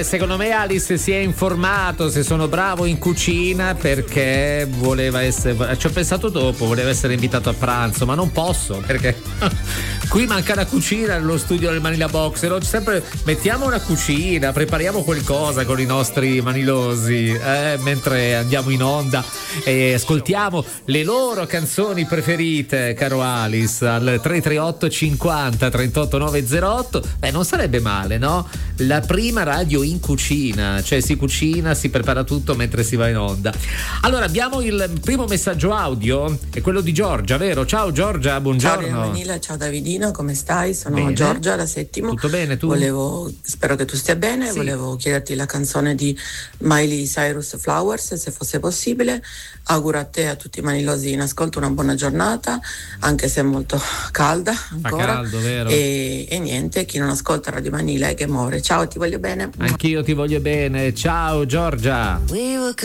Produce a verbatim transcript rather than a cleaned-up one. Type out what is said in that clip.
Eh, secondo me Alice si è informato se sono bravo in cucina perché voleva essere, ci ho pensato dopo, voleva essere invitato a pranzo, ma non posso perché qui manca la cucina nello studio del Manila Box. Sempre mettiamo una cucina, prepariamo qualcosa con i nostri manilosi eh, mentre andiamo in onda e ascoltiamo le loro canzoni preferite, caro Alice, al tre tre otto cinquanta trentotto novecentotto. Beh, non sarebbe male, no? La prima radio in cucina, cioè si cucina, si prepara tutto mentre si va in onda. Allora abbiamo il primo messaggio audio, è quello di Giorgia, vero? Ciao Giorgia, buongiorno. Ciao Manila, ciao Davidino, come stai? Sono bene. Giorgia, la Settimo. Tutto bene, tu? Volevo, spero che tu stia bene, sì. Volevo chiederti la canzone di Miley Cyrus, Flowers, se fosse possibile. Auguro a te e a tutti i manilosi in ascolto una buona giornata, anche se è molto calda ancora. Fa caldo, vero? E, e niente, chi non ascolta Radio Manila è che muore. Ciao, ti voglio bene. Anch'io ti voglio bene, ciao Giorgia.